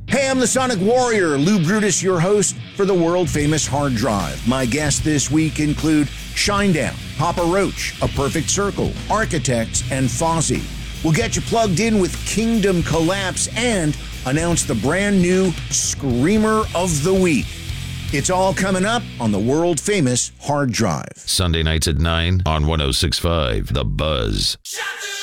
Hey, I'm the Sonic Warrior, Lou Brutus, your host for the world-famous Hard Drive. My guests this week include Shinedown, Papa Roach, A Perfect Circle, Architects, and Fozzy. We'll get you plugged in with Kingdom Collapse and announce the brand new Screamer of the Week. It's all coming up on the world-famous Hard Drive. Sunday nights at 9 on 106.5 The Buzz.